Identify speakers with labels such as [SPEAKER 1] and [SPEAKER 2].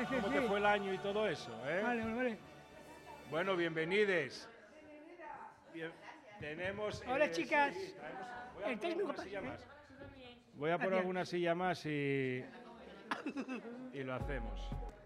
[SPEAKER 1] ¿Cómo te fue el año y todo eso?
[SPEAKER 2] Vale.
[SPEAKER 1] Bueno, bienvenides. Tenemos...
[SPEAKER 2] Hola, chicas.
[SPEAKER 1] Voy a poner alguna silla más. Voy a poner alguna silla más y lo hacemos.